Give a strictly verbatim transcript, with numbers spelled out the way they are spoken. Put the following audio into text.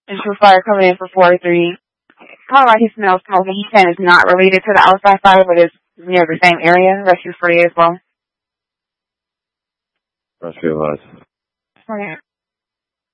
And True Fire coming in for four three. Kind of like he smells smoke, and he's saying it's not related to the outside fire, but it's near the same area. Rescue free as well. Rescue was. Okay.